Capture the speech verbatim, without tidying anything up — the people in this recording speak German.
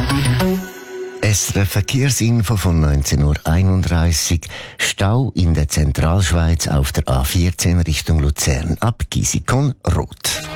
S R F Verkehrsinfo von neunzehn Uhr einunddreißig. Stau in der Zentralschweiz auf der A vierzehn Richtung Luzern ab Gisikon rot.